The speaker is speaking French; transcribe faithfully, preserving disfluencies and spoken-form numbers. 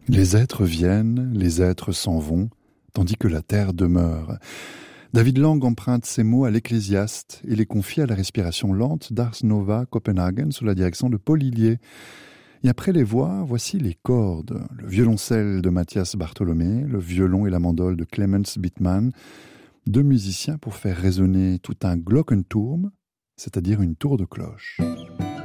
Les êtres viennent, les êtres s'en vont, tandis que la terre demeure. David Lang emprunte ces mots à l'Ecclésiaste et les confie à la respiration lente d'Ars Nova Copenhagen sous la direction de Paul Hillier. Et après les voix, voici les cordes. Le violoncelle de Mathias Bartholomé, le violon et la mandole de Clemens Bittmann, deux musiciens pour faire résonner tout un Glockenturm, c'est-à-dire une tour de cloche.